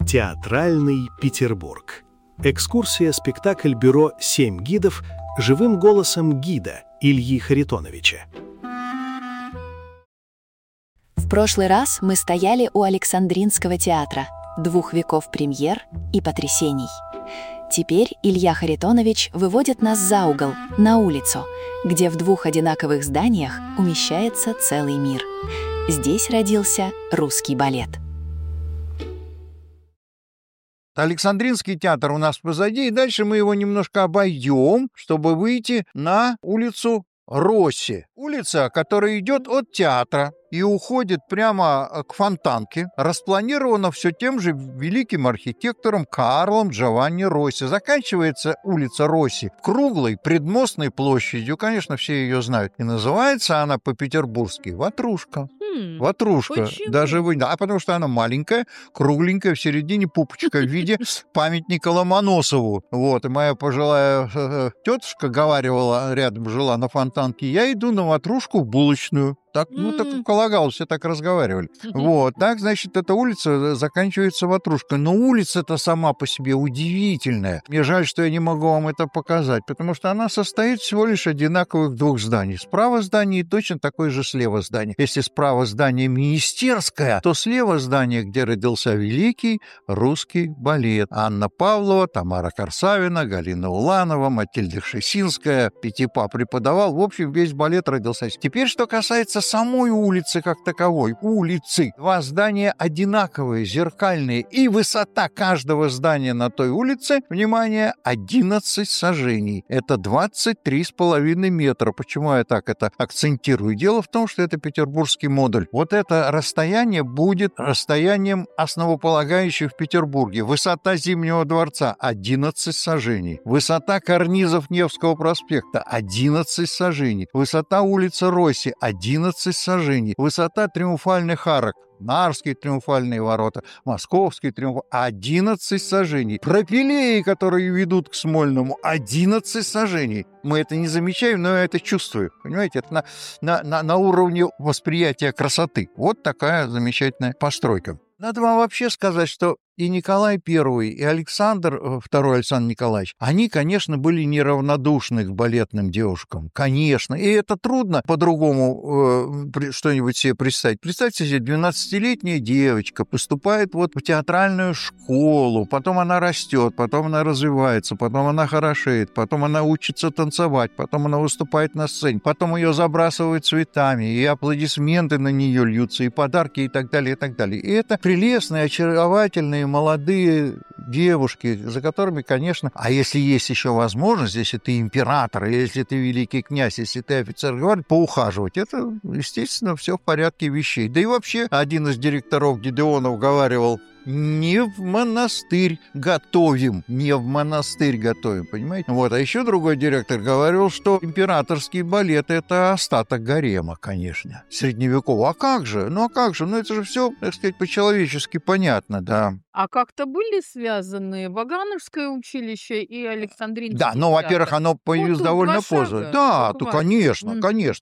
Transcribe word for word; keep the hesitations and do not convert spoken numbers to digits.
Театральный Петербург. Экскурсия-спектакль бюро «Семь гидов» живым голосом гида Ильи Харитоновича. В прошлый раз мы стояли у Александринского театра, двух веков премьер и потрясений. Теперь Илья Харитонович выводит нас за угол, на улицу, где в двух одинаковых зданиях умещается целый мир. Здесь родился русский балет. Александринский театр у нас позади, и дальше мы его немножко обойдем, чтобы выйти на улицу Росси. Улица, которая идет от театра и уходит прямо к Фонтанке, распланирована все тем же великим архитектором Карлом Джованни Росси. Заканчивается улица Росси круглой предмостной площадью, конечно, все ее знают, и называется она по-петербургски Ватрушка. Хм, Ватрушка. почему? Даже вы... Да, потому что она маленькая, кругленькая, в середине пупочка в виде памятника Ломоносову. Вот, и моя пожилая э, тетушка говаривала, рядом жила на Фонтанке, я иду на Ватрушку в булочную. Так, ну, так М. полагалось, все так разговаривали. Вот, так, значит, эта улица заканчивается Ватрушкой. Но улица-то сама по себе удивительная. Мне жаль, что я не могу вам это показать, потому что она состоит всего лишь одинаковых двух зданий. Справа здание и точно такое же слева здание. Если справа здание министерское, то слева здание, где родился великий русский балет. Анна Павлова, Тамара Корсавина, Галина Уланова, Матильда Шесинская, Пятипа преподавал. В общем, весь балет родился. Теперь, что касается самой улицы как таковой, улицы. Два здания одинаковые, зеркальные, и высота каждого здания на той улице, внимание, одиннадцать сажений. Это двадцать три с половиной метра. Почему я так это акцентирую? Дело в том, что это петербургский модуль. Вот это расстояние будет расстоянием основополагающим в Петербурге. Высота Зимнего дворца одиннадцать сажений. Высота карнизов Невского проспекта одиннадцать сажений. Высота улицы Росси одиннадцать сажений. Высота триумфальных арок. Нарские триумфальные ворота, Московский триумф, одиннадцать сажений. Пропилеи, которые ведут к Смольному, одиннадцать сажений. Мы это не замечаем, но я это чувствую. Понимаете, это на, на, на, на уровне восприятия красоты. Вот такая замечательная постройка. Надо вам вообще сказать, что и Николай Первый, и Александр, Второй Александр Николаевич, они, конечно, были неравнодушны к балетным девушкам. Конечно. И это трудно по-другому э, что-нибудь себе представить. Представьте себе, двенадцатилетняя девочка поступает вот в театральную школу, потом она растет, потом она развивается, потом она хорошеет, потом она учится танцевать, потом она выступает на сцене, потом ее забрасывают цветами, и аплодисменты на нее льются, и подарки, и так далее, и так далее. И это прелестные, очаровательные, молодые девушки, за которыми, конечно, а если есть еще возможность, если ты император, если ты великий князь, если ты офицер, говорит, поухаживать, это, естественно, все в порядке вещей. Да и вообще, один из директоров Гидеонов говаривал, не в монастырь готовим, не в монастырь готовим, понимаете? Вот, а еще другой директор говорил, что императорский балет — это остаток гарема, конечно, средневекового. А как же? Ну, а как же? Ну, это же все, так сказать, по-человечески понятно, да. А как-то были связаны Вагановское училище и Александринский Да, ну, во-первых, театр? оно Вот появилось тут довольно два поздно. шага Да, то, буквально. конечно, Мгм. конечно.